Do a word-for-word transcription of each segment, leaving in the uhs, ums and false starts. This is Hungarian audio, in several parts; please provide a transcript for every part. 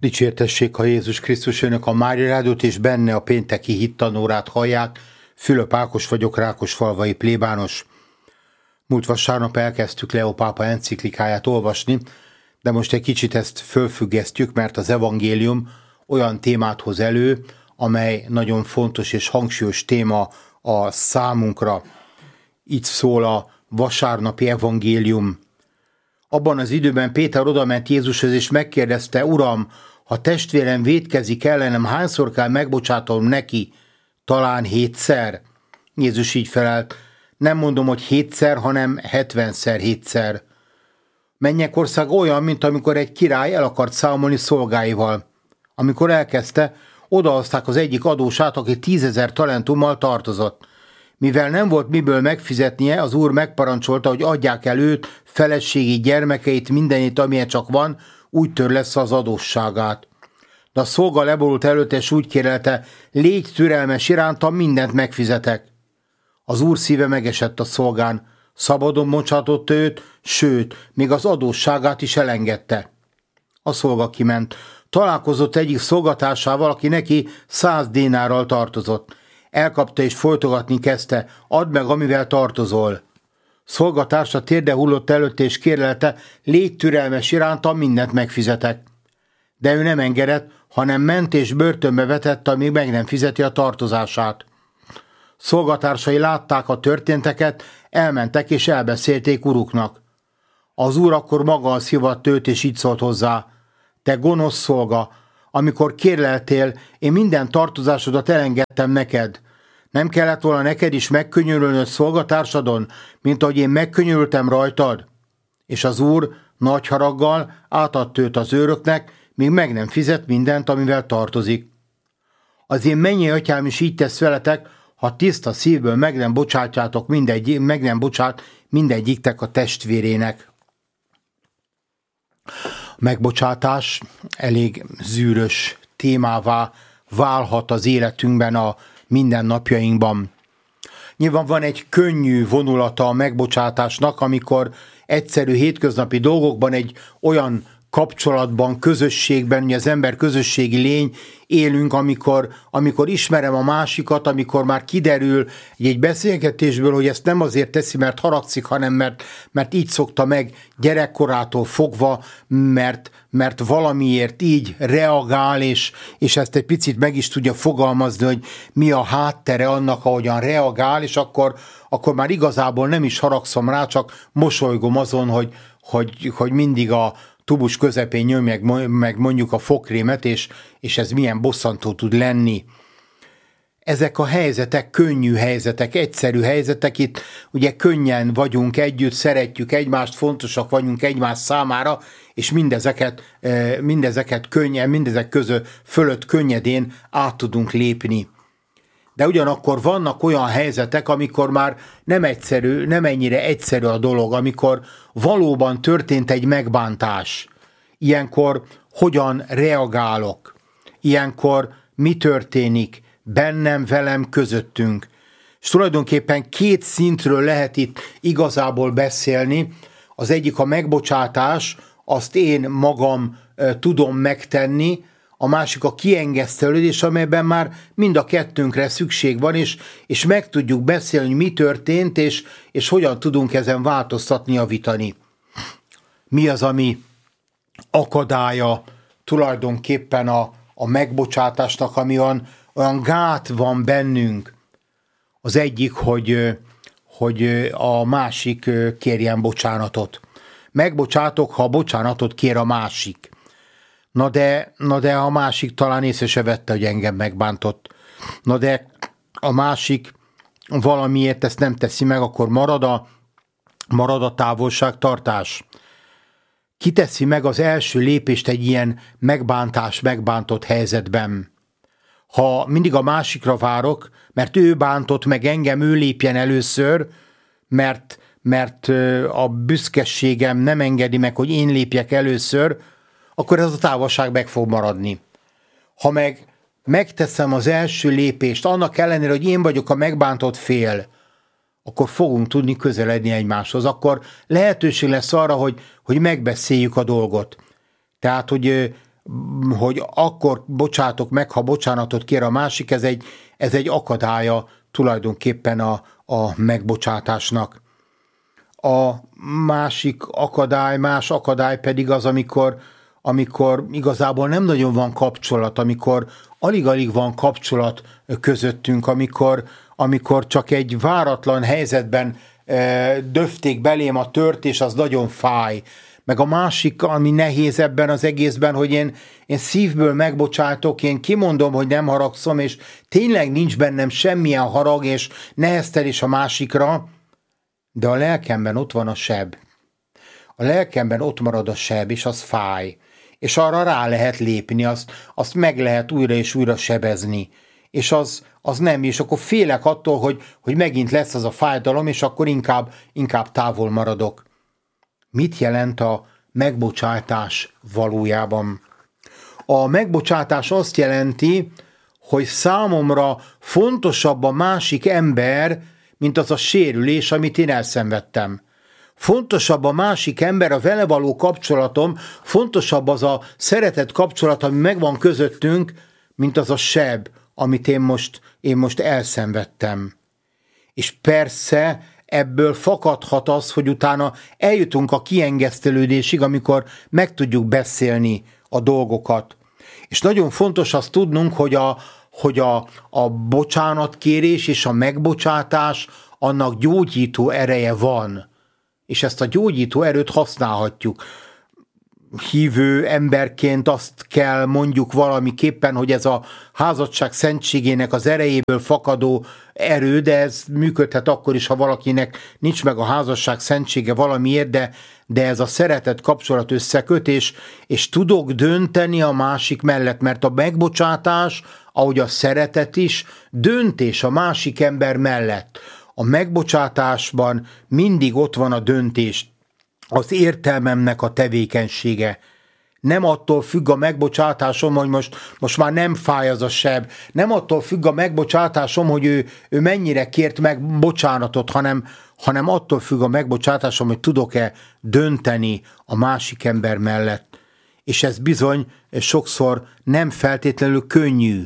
Dicsértessék, ha Jézus Krisztus, önök a Mária Rádiót és benne a pénteki hittanórát hallják. Fülöp Ákos vagyok, Rákosfalvai plébános. Múlt vasárnap elkezdtük Leó pápa enciklikáját olvasni, de most egy kicsit ezt fölfüggesztjük, mert az evangélium olyan témát hoz elő, amely nagyon fontos és hangsúlyos téma a számunkra. Így szól a vasárnapi evangélium. Abban az időben Péter odament Jézushoz és megkérdezte: Uram, ha testvérem vétkezik ellenem, hányszor kell megbocsátanom neki? Talán hétszer? Jézus így felelt: nem mondom, hogy hétszer, hanem hetvenszer hétszer. Mennyek ország olyan, mint amikor egy király el akart számolni szolgáival. Amikor elkezdte, odahozták az egyik adósát, aki tízezer talentummal tartozott. Mivel nem volt miből megfizetnie, az úr megparancsolta, hogy adják el őt, feleségét, gyermekeit, mindenét, amilyen csak van, úgy törlessze az adósságát. De a szolga leborult előtte, és úgy kérelte: légy türelmes irántam, mindent megfizetek. Az úr szíve megesett a szolgán, szabadon bocsátott őt, sőt, még az adósságát is elengedte. A szolga kiment. Találkozott egyik szolgatársával, aki neki száz dénárral tartozott. Elkapta és folytogatni kezdte: add meg, amivel tartozol. Szolgatársa térde hullott előtte és kérelte: légy türelmes irántam, mindent megfizetek. De ő nem engedett, hanem ment és börtönbe vetette, amíg meg nem fizeti a tartozását. Szolgatársai látták a történteket, elmentek és elbeszélték uruknak. Az úr akkor maga hívatta őt, és így szólt hozzá: te gonosz szolga, amikor kérleltél, én minden tartozásodat elengedtem neked. Nem kellett volna neked is megkönyörülnöd szolgatársadon, mint ahogy én megkönyörültem rajtad? És az úr nagy haraggal átadta őt az őröknek, míg meg nem fizet mindent, amivel tartozik. Az én mennyei atyám is így tesz veletek, ha tiszta szívből meg nem bocsátjátok mindegy, meg nem bocsát mindegyiktek a testvérének. A megbocsátás elég zűrös témává válhat az életünkben, a mindennapjainkban. Nyilván van egy könnyű vonulata a megbocsátásnak, amikor egyszerű hétköznapi dolgokban, egy olyan kapcsolatban, közösségben, ugye az ember közösségi lény élünk, amikor, amikor ismerem a másikat, amikor már kiderül egy beszélgetésből, hogy ezt nem azért teszi, mert haragszik, hanem mert, mert így szokta meg gyerekkorától fogva, mert, mert valamiért így reagál, és, és ezt egy picit meg is tudja fogalmazni, hogy mi a háttere annak, ahogyan reagál, és akkor, akkor már igazából nem is haragszom rá, csak mosolygom azon, hogy, hogy, hogy mindig a tubus közepén nyom meg, meg mondjuk a fogkrémet, és, és ez milyen bosszantó tud lenni. Ezek a helyzetek könnyű helyzetek, egyszerű helyzetek, itt ugye könnyen vagyunk együtt, szeretjük egymást, fontosak vagyunk egymás számára, és mindezeket, mindezeket könnyen, mindezek között fölött könnyedén át tudunk lépni. De ugyanakkor vannak olyan helyzetek, amikor már nem egyszerű, nem ennyire egyszerű a dolog, amikor valóban történt egy megbántás. Ilyenkor hogyan reagálok? Ilyenkor mi történik bennem, velem, közöttünk? És tulajdonképpen két szintről lehet itt igazából beszélni. Az egyik a megbocsátás, azt én magam e, tudom megtenni, a másik a kiengesztelődés, amelyben már mind a kettőnkre szükség van, és, és meg tudjuk beszélni, mi történt, és, és hogyan tudunk ezen változtatni, javítani. Mi az, ami akadálya tulajdonképpen a, a megbocsátásnak, ami olyan, olyan gát van bennünk. Az egyik, hogy, hogy a másik kérjen bocsánatot. Megbocsátok, ha bocsánatot kér a másik. Na de, na de a másik talán észre se vette, hogy engem megbántott. Na de a másik valamiért ezt nem teszi meg, akkor marad a, marad a távolságtartás. Ki teszi meg az első lépést egy ilyen megbántás, megbántott helyzetben? Ha mindig a másikra várok, mert ő bántott meg engem, ő lépjen először, mert, mert a büszkeségem nem engedi meg, hogy én lépjek először, akkor ez a távolság meg fog maradni. Ha meg megteszem az első lépést, annak ellenére, hogy én vagyok a megbántott fél, akkor fogunk tudni közeledni egymáshoz. Akkor lehetőség lesz arra, hogy, hogy megbeszéljük a dolgot. Tehát, hogy hogy akkor bocsátok meg, ha bocsánatot kér a másik, ez egy, ez egy akadálya tulajdonképpen a, a megbocsátásnak. A másik akadály, más akadály pedig az, amikor, amikor igazából nem nagyon van kapcsolat, amikor alig-alig van kapcsolat közöttünk, amikor, amikor csak egy váratlan helyzetben e, döfték belém a tört, és az nagyon fáj. Meg a másik, ami nehéz ebben az egészben, hogy én, én szívből megbocsátok, én kimondom, hogy nem haragszom, és tényleg nincs bennem semmilyen harag és neheztelés a másikra, de a lelkemben ott van a seb. A lelkemben ott marad a seb, és az fáj. És arra rá lehet lépni, azt, azt meg lehet újra és újra sebezni. És az, az nem, és akkor félek attól, hogy, hogy megint lesz az a fájdalom, és akkor inkább, inkább távol maradok. Mit jelent a megbocsátás valójában? A megbocsátás azt jelenti, hogy számomra fontosabb a másik ember, mint az a sérülés, amit én elszenvedtem. Fontosabb a másik ember, a vele való kapcsolatom, fontosabb az a szeretett kapcsolat, ami megvan közöttünk, mint az a seb, amit én most, én most elszenvedtem. És persze ebből fakadhat az, hogy utána eljutunk a kiengesztelődésig, amikor meg tudjuk beszélni a dolgokat. És nagyon fontos azt tudnunk, hogy a, hogy a, a bocsánatkérés és a megbocsátás, annak gyógyító ereje van. És ezt a gyógyító erőt használhatjuk. Hívő emberként azt kell mondjuk valamiképpen, hogy ez a házasság szentségének az erejéből fakadó erő, de ez működhet akkor is, ha valakinek nincs meg a házasság szentsége valamiért, de, de ez a szeretet kapcsolat összekötés, és tudok dönteni a másik mellett, mert a megbocsátás, ahogy a szeretet is, döntés a másik ember mellett. A megbocsátásban mindig ott van a döntés, az értelmemnek a tevékenysége. Nem attól függ a megbocsátásom, hogy most, most már nem fáj az a seb. Nem attól függ a megbocsátásom, hogy ő, ő mennyire kért meg bocsánatot, hanem, hanem attól függ a megbocsátásom, hogy tudok-e dönteni a másik ember mellett. És ez bizony sokszor nem feltétlenül könnyű,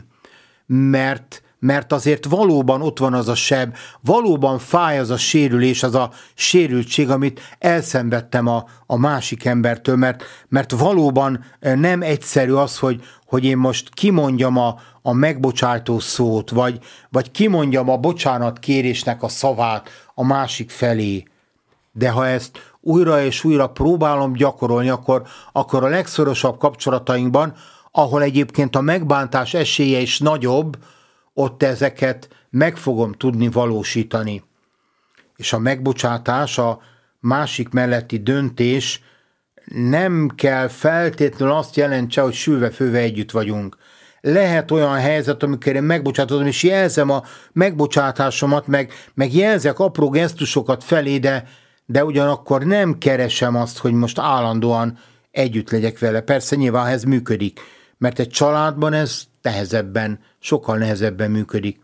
mert mert azért valóban ott van az a seb, valóban fáj az a sérülés, az a sérültség, amit elszenvedtem a, a másik embertől, mert, mert valóban nem egyszerű az, hogy, hogy én most kimondjam a, a megbocsátó szót, vagy, vagy kimondjam a bocsánatkérésnek a szavát a másik felé. De ha ezt újra és újra próbálom gyakorolni, akkor, akkor a legszorosabb kapcsolatainkban, ahol egyébként a megbántás esélye is nagyobb, ott ezeket meg fogom tudni valósítani. És a megbocsátás, a másik melletti döntés nem kell feltétlenül azt jelentse, hogy sülve-főve együtt vagyunk. Lehet olyan helyzet, amikor én megbocsátodom, és jelzem a megbocsátásomat, meg, meg jelzek apró gesztusokat felé, de, de ugyanakkor nem keresem azt, hogy most állandóan együtt legyek vele. Persze nyilván ez működik, mert egy családban ez nehezebben, sokkal nehezebben működik.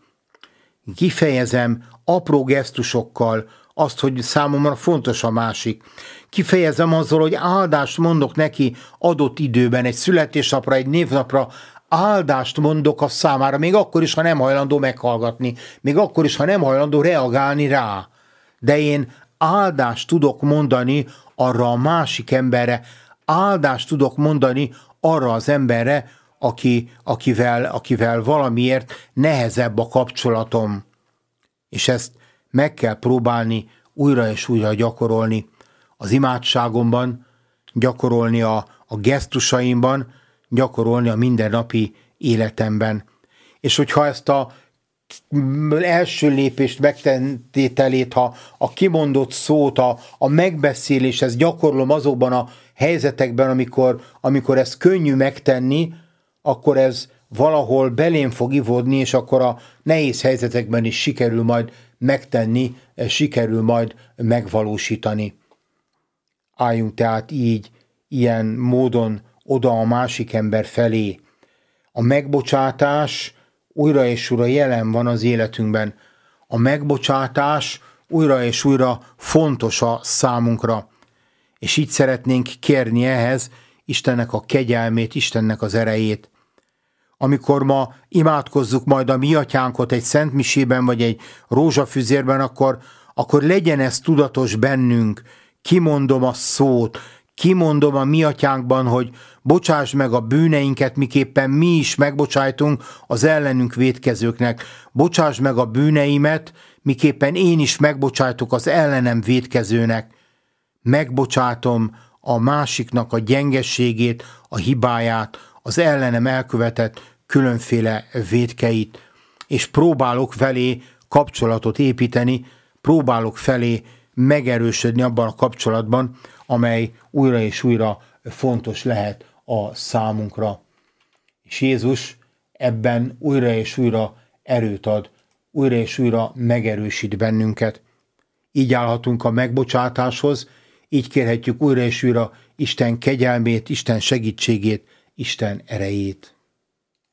Kifejezem apró gesztusokkal azt, hogy számomra fontos a másik. Kifejezem azzal, hogy áldást mondok neki adott időben, egy születésnapra, egy névnapra, áldást mondok a számára, még akkor is, ha nem hajlandó meghallgatni, még akkor is, ha nem hajlandó reagálni rá. De én áldást tudok mondani arra a másik emberre, áldást tudok mondani arra az emberre, Aki, akivel, akivel valamiért nehezebb a kapcsolatom. És ezt meg kell próbálni újra és újra gyakorolni. Az imádságomban, gyakorolni a, a gesztusaimban, gyakorolni a mindennapi életemben. És hogyha ezt a első lépést, megtételét, ha a kimondott szót, a, a megbeszélés, ezt gyakorlom azokban a helyzetekben, amikor, amikor ezt könnyű megtenni, akkor ez valahol belém fog ivódni, és akkor a nehéz helyzetekben is sikerül majd megtenni, sikerül majd megvalósítani. Álljunk tehát így, ilyen módon oda a másik ember felé. A megbocsátás újra és újra jelen van az életünkben. A megbocsátás újra és újra fontos a számunkra. És így szeretnénk kérni ehhez Istennek a kegyelmét, Istennek az erejét. Amikor ma imádkozzuk majd a mi atyánkot egy szentmisében, vagy egy rózsafüzérben, akkor, akkor legyen ez tudatos bennünk. Kimondom a szót, kimondom a mi atyánkban, hogy bocsáss meg a bűneinket, miképpen mi is megbocsájtunk az ellenünk vétkezőknek. Bocsáss meg a bűneimet, miképpen én is megbocsájtok az ellenem vétkezőnek. Megbocsátom a másiknak a gyengességét, a hibáját, az ellenem elkövetett különféle vétkeit, és próbálok felé kapcsolatot építeni, próbálok felé megerősödni abban a kapcsolatban, amely újra és újra fontos lehet a számunkra. És Jézus ebben újra és újra erőt ad, újra és újra megerősít bennünket. Így állhatunk a megbocsátáshoz, így kérhetjük újra és újra Isten kegyelmét, Isten segítségét, Isten erejét.